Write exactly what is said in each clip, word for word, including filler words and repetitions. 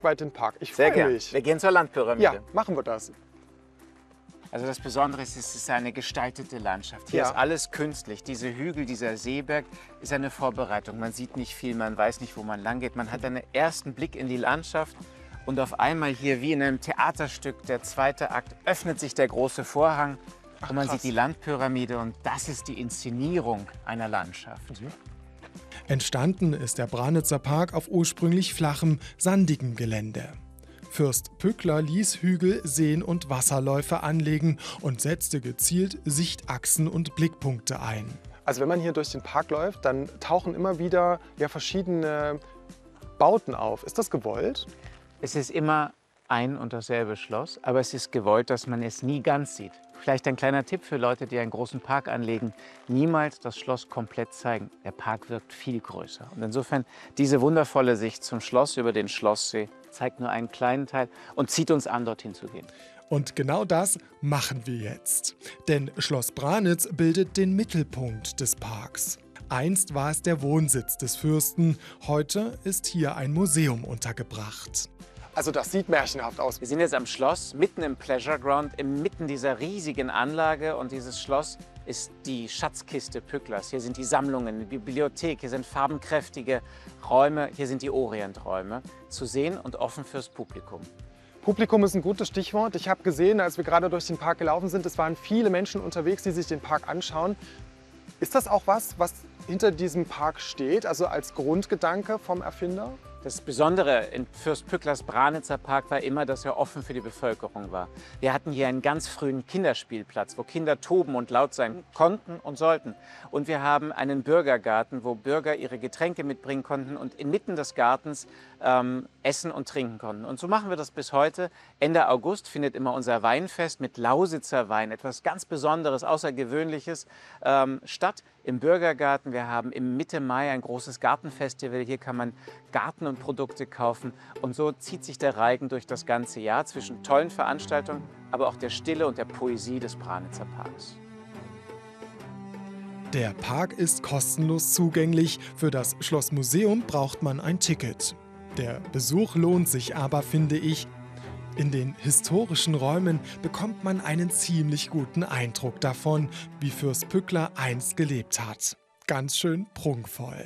weit den Park. Ich Sehr freue gerne. mich. Wir gehen zur Landpyramide. Ja, machen wir das. Also das Besondere ist, es ist eine gestaltete Landschaft. Hier Ja. ist alles künstlich. Diese Hügel, dieser Seeberg ist eine Vorbereitung. Man sieht nicht viel, man weiß nicht, wo man lang geht. Man hat einen ersten Blick in die Landschaft und auf einmal hier wie in einem Theaterstück, der zweite Akt, öffnet sich der große Vorhang und man krass. sieht die Landpyramide und das ist die Inszenierung einer Landschaft. Mhm. Entstanden ist der Branitzer Park auf ursprünglich flachem, sandigem Gelände. Fürst Pückler ließ Hügel, Seen und Wasserläufe anlegen und setzte gezielt Sichtachsen und Blickpunkte ein. Also wenn man hier durch den Park läuft, dann tauchen immer wieder ja, verschiedene Bauten auf. Ist das gewollt? Es ist immer ein und dasselbe Schloss, aber es ist gewollt, dass man es nie ganz sieht. Vielleicht ein kleiner Tipp für Leute, die einen großen Park anlegen: niemals das Schloss komplett zeigen. Der Park wirkt viel größer. Und insofern diese wundervolle Sicht zum Schloss über den Schlosssee zeigt nur einen kleinen Teil und zieht uns an, dorthin zu gehen. Und genau das machen wir jetzt. Denn Schloss Branitz bildet den Mittelpunkt des Parks. Einst war es der Wohnsitz des Fürsten, heute ist hier ein Museum untergebracht. Also das sieht märchenhaft aus. Wir sind jetzt am Schloss, mitten im Pleasure Ground, inmitten dieser riesigen Anlage. Und dieses Schloss ist die Schatzkiste Pücklers. Hier sind die Sammlungen, die Bibliothek, hier sind farbenkräftige Räume, hier sind die Orienträume. Zu sehen und offen fürs Publikum. Publikum ist ein gutes Stichwort. Ich habe gesehen, als wir gerade durch den Park gelaufen sind, es waren viele Menschen unterwegs, die sich den Park anschauen. Ist das auch was, was hinter diesem Park steht, also als Grundgedanke vom Erfinder? Das Besondere in Fürst Pücklers Branitzer Park war immer, dass er offen für die Bevölkerung war. Wir hatten hier einen ganz frühen Kinderspielplatz, wo Kinder toben und laut sein konnten und sollten. Und wir haben einen Bürgergarten, wo Bürger ihre Getränke mitbringen konnten und inmitten des Gartens ähm, essen und trinken konnten. Und so machen wir das bis heute. Ende August findet immer unser Weinfest mit Lausitzer Wein, etwas ganz Besonderes, Außergewöhnliches, ähm, statt im Bürgergarten. Wir haben im Mitte Mai ein großes Gartenfestival. Hier kann man Garten und Produkte kaufen. Und so zieht sich der Reigen durch das ganze Jahr zwischen tollen Veranstaltungen, aber auch der Stille und der Poesie des Branitzer Parks. Der Park ist kostenlos zugänglich. Für das Schlossmuseum braucht man ein Ticket. Der Besuch lohnt sich aber, finde ich. In den historischen Räumen bekommt man einen ziemlich guten Eindruck davon, wie Fürst Pückler einst gelebt hat. Ganz schön prunkvoll.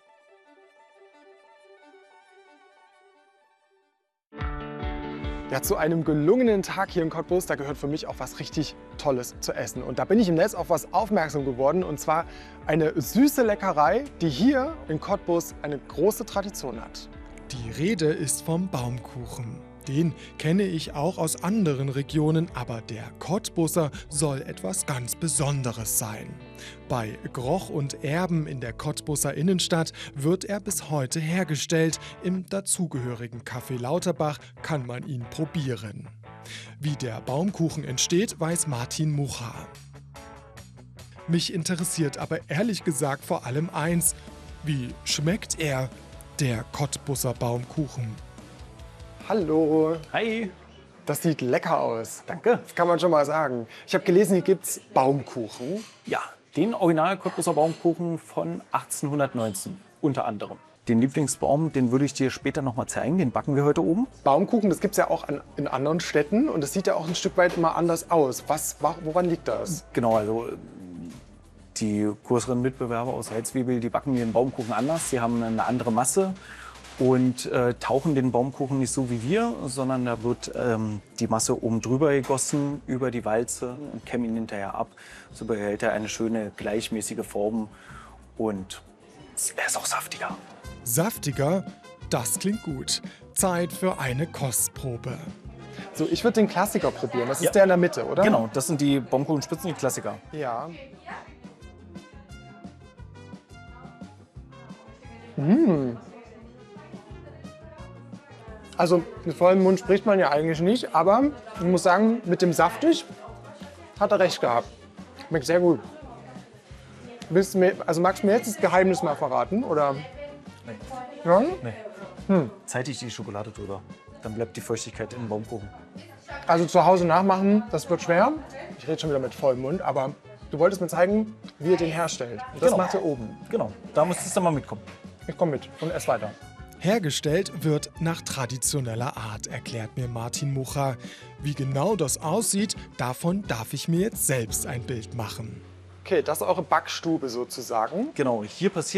Ja, zu einem gelungenen Tag hier in Cottbus, da gehört für mich auch was richtig Tolles zu essen. Und da bin ich im Netz auf was aufmerksam geworden, und zwar eine süße Leckerei, die hier in Cottbus eine große Tradition hat. Die Rede ist vom Baumkuchen. Den kenne ich auch aus anderen Regionen, aber der Cottbusser soll etwas ganz Besonderes sein. Bei Groch und Erben in der Cottbusser Innenstadt wird er bis heute hergestellt. Im dazugehörigen Café Lauterbach kann man ihn probieren. Wie der Baumkuchen entsteht, weiß Martin Mucha. Mich interessiert aber ehrlich gesagt vor allem eins: Wie schmeckt er, der Cottbusser Baumkuchen? Hallo. Hi. Das sieht lecker aus. Danke. Das kann man schon mal sagen. Ich habe gelesen, hier gibt es Baumkuchen. Ja, den Original Cottbusser Baumkuchen von achtzehnhundertneunzehn unter anderem. Den Lieblingsbaum, den würde ich dir später noch mal zeigen. Den backen wir heute oben. Baumkuchen, das gibt es ja auch an, in anderen Städten, und das sieht ja auch ein Stück weit immer anders aus. Was, woran liegt das? Genau, also die größeren Mitbewerber aus Salzwedel, die backen den Baumkuchen anders. Sie haben eine andere Masse und äh, tauchen den Baumkuchen nicht so wie wir, sondern da wird ähm, die Masse oben drüber gegossen, über die Walze, und kämmen ihn hinterher ab. So behält er eine schöne, gleichmäßige Form, und er ist auch saftiger. Saftiger? Das klingt gut. Zeit für eine Kostprobe. So, ich würde den Klassiker probieren. Das ist Ja. der in der Mitte, oder? Genau, das sind die Baumkuchenspitzen, die Klassiker. Ja. Mmh. Also mit vollem Mund spricht man ja eigentlich nicht, aber ich muss sagen, mit dem saftig hat er recht gehabt. Schmeckt sehr gut. Willst du mir, also magst du mir jetzt das Geheimnis mal verraten, oder? Nee. Ja? Nee. Hm. Zeitig die Schokolade drüber. Dann bleibt die Feuchtigkeit im Baumkuchen. Also zu Hause nachmachen, das wird schwer. Ich rede schon wieder mit vollem Mund, aber du wolltest mir zeigen, wie ihr den herstellt. Und das Genau. macht ihr oben. Genau, da müsstest du mal mitkommen. Ich komme mit und ess weiter. Hergestellt wird nach traditioneller Art, erklärt mir Martin Mucha. Wie genau das aussieht, davon darf ich mir jetzt selbst ein Bild machen. Okay, das ist eure Backstube sozusagen. Genau, hier passiert